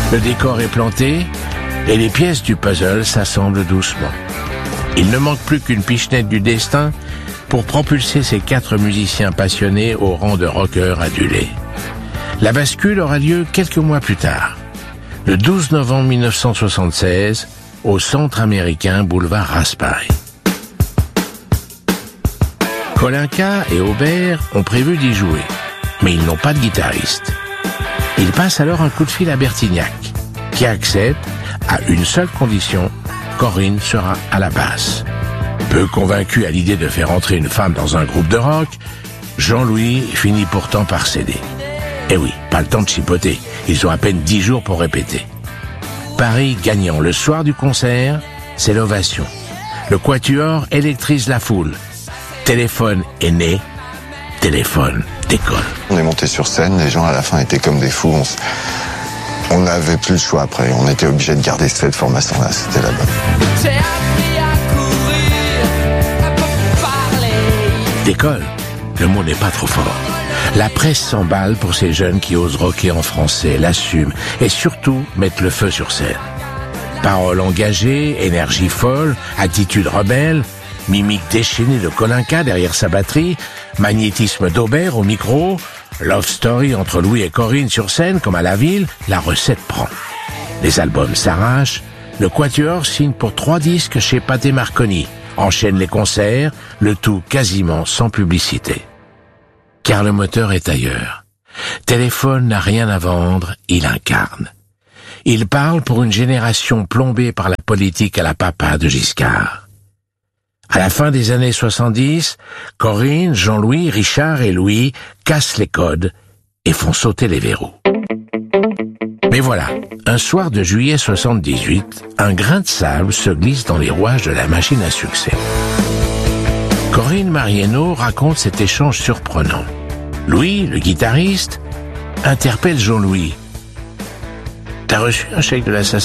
Le décor est planté et les pièces du puzzle s'assemblent doucement. Il ne manque plus qu'une pichenette du destin pour propulser ces 4 musiciens passionnés au rang de rockers adulés. La bascule aura lieu quelques mois plus tard, le 12 novembre 1976, au centre américain boulevard Raspail. Kolinka et Aubert ont prévu d'y jouer, mais ils n'ont pas de guitariste. Ils passent alors un coup de fil à Bertignac, qui accepte à une seule condition: Corinne sera à la basse. Peu convaincu à l'idée de faire entrer une femme dans un groupe de rock, Jean-Louis finit pourtant par céder. Eh oui, pas le temps de chipoter, ils ont à peine 10 jours pour répéter. Paris gagnant, le soir du concert, c'est l'ovation. Le quatuor électrise la foule. Téléphone est né, Téléphone décolle. On est monté sur scène, les gens à la fin étaient comme des fous. On n'avait plus le choix après, on était obligé de garder cette formation-là, c'était la bonne. J'ai appris à courir, à parler. Décolle, le mot n'est pas trop fort. La presse s'emballe pour ces jeunes qui osent rocker en français, l'assument et surtout mettent le feu sur scène. Paroles engagées, énergie folle, attitude rebelle, mimique déchaînée de Kolinka derrière sa batterie, magnétisme d'Aubert au micro, love story entre Louis et Corinne sur scène comme à la ville, la recette prend. Les albums s'arrachent, le quatuor signe pour 3 disques chez Pathé Marconi, enchaîne les concerts, le tout quasiment sans publicité. Car le moteur est ailleurs. Téléphone n'a rien à vendre, il incarne. Il parle pour une génération plombée par la politique à la papa de Giscard. À la fin des années 70, Corinne, Jean-Louis, Richard et Louis cassent les codes et font sauter les verrous. Mais voilà, un soir de juillet 78, un grain de sable se glisse dans les rouages de la machine à succès. Corinne Mariano raconte cet échange surprenant. Louis, le guitariste, interpelle Jean-Louis. « T'as reçu un chèque de la SACEM ?»«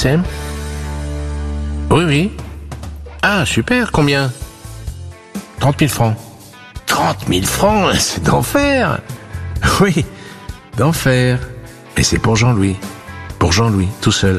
Oui, oui. »« Ah, super, combien ?» 30 000 francs. 30 000 francs, c'est d'enfer. Oui, d'enfer. Mais c'est pour Jean-Louis. Pour Jean-Louis, tout seul.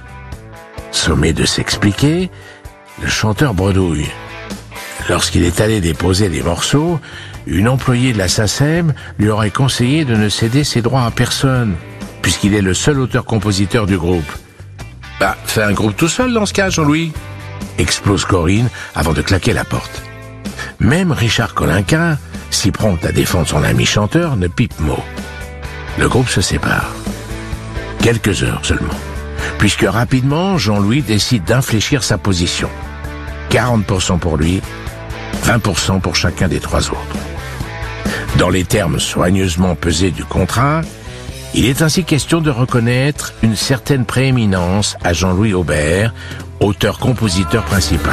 Sommé de s'expliquer, le chanteur bredouille. Lorsqu'il est allé déposer les morceaux, une employée de la SACEM lui aurait conseillé de ne céder ses droits à personne, puisqu'il est le seul auteur-compositeur du groupe. Bah, fais un groupe tout seul dans ce cas, Jean-Louis. Explose Corinne avant de claquer la porte. Même Richard Kolinka, si prompt à défendre son ami chanteur, ne pipe mot. Le groupe se sépare. Quelques heures seulement, puisque rapidement, Jean-Louis décide d'infléchir sa position. 40% pour lui, 20% pour chacun des 3 autres. Dans les termes soigneusement pesés du contrat, il est ainsi question de reconnaître une certaine prééminence à Jean-Louis Aubert, auteur-compositeur principal.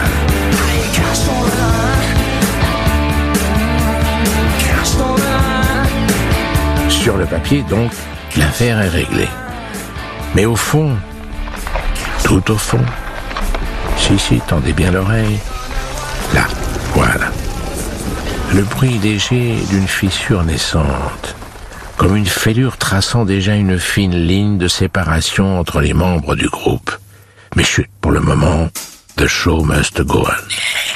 Sur le papier, donc, l'affaire est réglée. Mais au fond, tout au fond, si, tendez bien l'oreille. Là, voilà. Le bruit léger d'une fissure naissante, comme une fêlure traçant déjà une fine ligne de séparation entre les membres du groupe. Mais chut, pour le moment, the show must go on.